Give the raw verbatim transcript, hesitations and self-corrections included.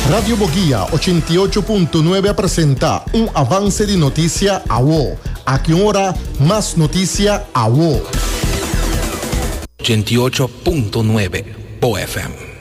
Radio Boguía ochenta y ocho punto nueve presenta un avance de noticia a vos. A qué hora más noticia a vos. ochenta y ocho punto nueve O F M.